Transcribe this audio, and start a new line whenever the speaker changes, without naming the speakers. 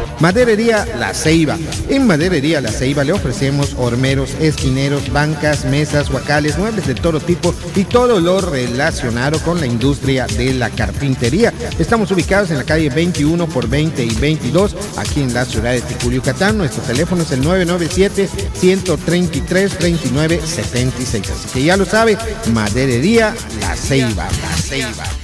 Maderería La Ceiba. En Maderería La Ceiba le ofrecemos hormeros, esquineros, bancas, mesas, huacales, muebles de todo tipo y todo lo relacionado con la industria de la carpintería. Estamos ubicados en la calle 21 por 20 y 22, aquí en la ciudad de Ticul, Yucatán. Nuestro teléfono es el 997-133-2976. Así que ya lo sabe, Maderería La Ceiba. La Ceiba.